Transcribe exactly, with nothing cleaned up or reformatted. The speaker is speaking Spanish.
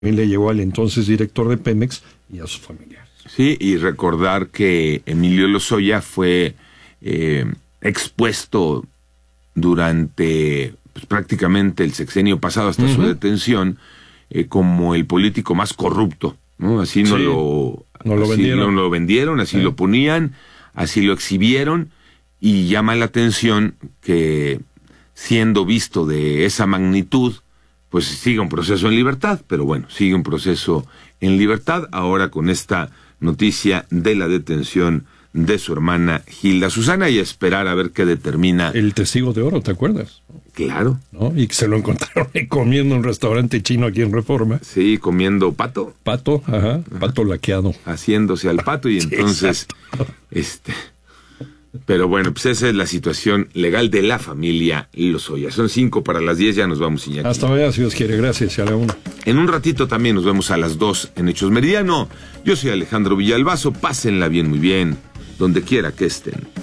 le llegó al entonces director de Pemex y a sus familiares. Sí, y recordar que Emilio Lozoya fue eh, expuesto durante pues, prácticamente el sexenio pasado hasta uh-huh. su detención eh, como el político más corrupto, ¿no? Así no sí, lo, no lo así vendieron, no lo vendieron, así sí. lo ponían, así lo exhibieron, y llama la atención que siendo visto de esa magnitud, pues sigue un proceso en libertad, pero bueno, sigue un proceso en libertad, ahora con esta noticia de la detención de su hermana Gilda Susana, y a esperar a ver qué determina. El testigo de oro, ¿te acuerdas? Claro. ¿No? Y que se lo encontraron comiendo en un restaurante chino aquí en Reforma. Sí, comiendo pato. Pato, ajá, ajá. pato laqueado. Haciéndose al pato, y entonces, sí, este... Pero bueno, pues esa es la situación legal de la familia Lozoya. Son cinco para las diez, ya nos vamos, Iñaki. Hasta mañana, si Dios quiere. Gracias, a la una. En un ratito también nos vemos a las dos en Hechos Meridiano. Yo soy Alejandro Villalbazo. Pásenla bien, muy bien, donde quiera que estén.